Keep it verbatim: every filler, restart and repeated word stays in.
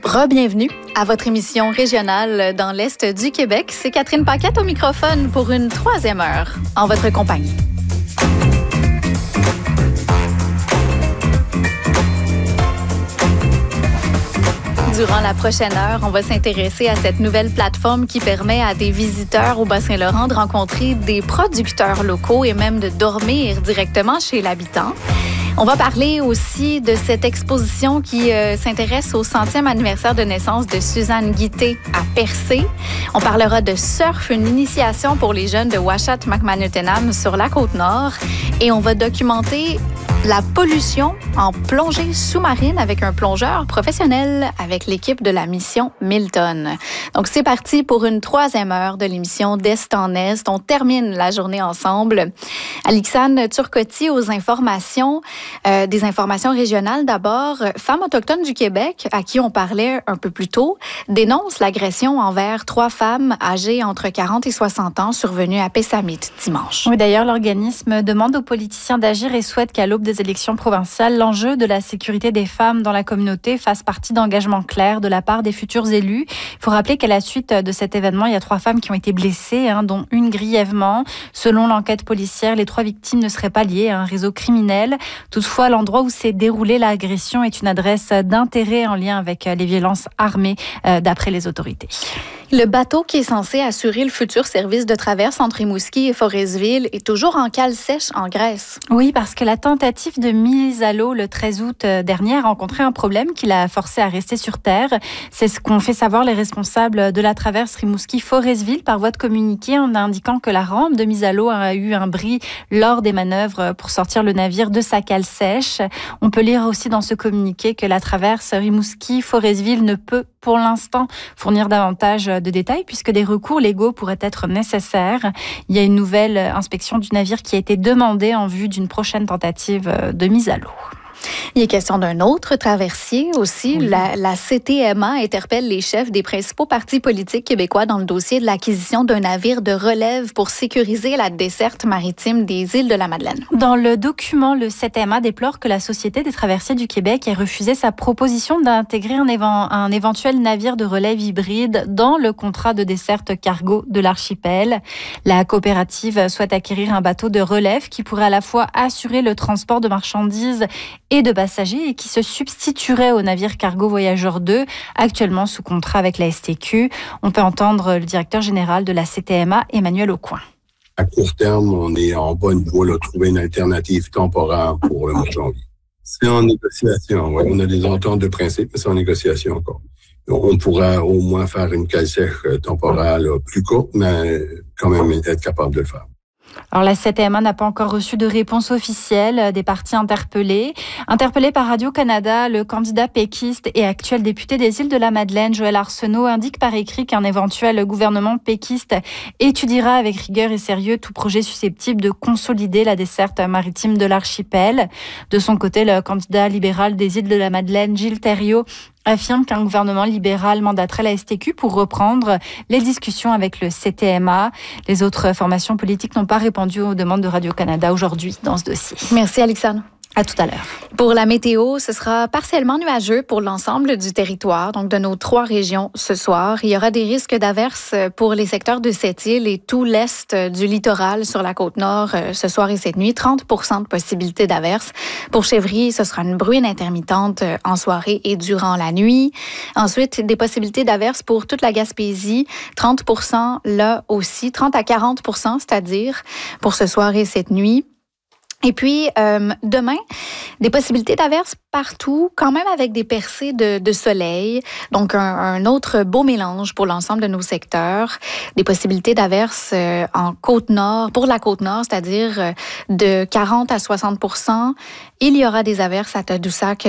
Re-bienvenue à votre émission régionale dans l'Est du Québec. C'est Catherine Paquette au microphone pour une troisième heure en votre compagnie. Durant la prochaine heure, on va s'intéresser à cette nouvelle plateforme qui permet à des visiteurs au Bas-Saint-Laurent de rencontrer des producteurs locaux et même de dormir directement chez l'habitant. On va parler aussi de cette exposition qui euh, s'intéresse au centième anniversaire de naissance de Suzanne Guité à Percé. On parlera de surf, une initiation pour les jeunes de Ouachata-Macmahon-Utenam sur la Côte-Nord. Et on va documenter la pollution en plongée sous-marine avec un plongeur professionnel avec l'équipe de la mission Milton. Donc, c'est parti pour une troisième heure de l'émission d'Est en Est. On termine la journée ensemble. Alixane Turcotte aux informations, euh, des informations régionales d'abord. Femmes autochtones du Québec, à qui on parlait un peu plus tôt, dénoncent l'agression envers trois femmes âgées entre quarante et soixante ans survenues à Pessamit dimanche. Oui, d'ailleurs, l'organisme demande aux politiciens d'agir et souhaite qu'à l'aube des élections provinciales, l'enjeu de la sécurité des femmes dans la communauté fasse partie d'engagements clairs de la part des futurs élus. Il faut rappeler qu'à la suite de cet événement, il y a trois femmes qui ont été blessées, hein, dont une grièvement. Selon l'enquête policière, les trois victimes ne seraient pas liées à un réseau criminel. Toutefois, l'endroit où s'est déroulée l'agression est une adresse d'intérêt en lien avec les violences armées, euh, d'après les autorités. Le bateau qui est censé assurer le futur service de traverse entre Rimouski et Forestville est toujours en cale sèche en Grèce. Oui, parce que la tentative de mise à l'eau le treize août dernier a rencontré un problème qui l'a forcé à rester sur terre. C'est ce qu'ont fait savoir les responsables de la traverse Rimouski-Forestville par voie de communiqué en indiquant que la rampe de mise à l'eau a eu un bris lors des manœuvres pour sortir le navire de sa cale sèche. On peut lire aussi dans ce communiqué que la traverse Rimouski-Forestville ne peut pour l'instant fournir davantage de détails puisque des recours légaux pourraient être nécessaires. Il y a une nouvelle inspection du navire qui a été demandée en vue d'une prochaine tentative de mise à l'eau. Il est question d'un autre traversier aussi. Oui. La, la C T M A interpelle les chefs des principaux partis politiques québécois dans le dossier de l'acquisition d'un navire de relève pour sécuriser la desserte maritime des îles de la Madeleine. Dans le document, le C T M A déplore que la Société des traversiers du Québec ait refusé sa proposition d'intégrer un, évan- un éventuel navire de relève hybride dans le contrat de desserte cargo de l'archipel. La coopérative souhaite acquérir un bateau de relève qui pourrait à la fois assurer le transport de marchandises et de passagers et qui se substituerait au navire Cargo Voyageur deux, actuellement sous contrat avec la S T Q. On peut entendre le directeur général de la C T M A, Emmanuel Aucoin. À court terme, on est en bonne voie de trouver une alternative temporaire pour le mois de janvier. C'est en négociation, oui. On a des ententes de principe, mais c'est en négociation encore. On pourra au moins faire une cale sèche temporaire là, plus courte, mais quand même être capable de le faire. Alors la C T M A n'a pas encore reçu de réponse officielle des partis interpellés. Interpellé par Radio-Canada, le candidat péquiste et actuel député des îles de la Madeleine, Joël Arsenault, indique par écrit qu'un éventuel gouvernement péquiste étudiera avec rigueur et sérieux tout projet susceptible de consolider la desserte maritime de l'archipel. De son côté, le candidat libéral des îles de la Madeleine, Gilles Thériault, affirme qu'un gouvernement libéral mandaterait la S T Q pour reprendre les discussions avec le C T M A. Les autres formations politiques n'ont pas répondu aux demandes de Radio-Canada aujourd'hui dans ce dossier. Merci Alixane. À tout à l'heure. Pour la météo, ce sera partiellement nuageux pour l'ensemble du territoire, donc de nos trois régions ce soir. Il y aura des risques d'averses pour les secteurs de cette île et tout l'est du littoral sur la Côte-Nord ce soir et cette nuit. trente pour cent de possibilité d'averses. Pour Chevry, ce sera une bruine intermittente en soirée et durant la nuit. Ensuite, des possibilités d'averses pour toute la Gaspésie. trente pour cent là aussi, trente à quarante pour cent, c'est-à-dire pour ce soir et cette nuit. Et puis, euh, demain, des possibilités d'averses partout, quand même avec des percées de, de soleil. Donc, un, un autre beau mélange pour l'ensemble de nos secteurs. Des possibilités d'averses euh, en Côte-Nord, pour la Côte-Nord, c'est-à-dire euh, de quarante à soixante pour cent. Il y aura des averses à Tadoussac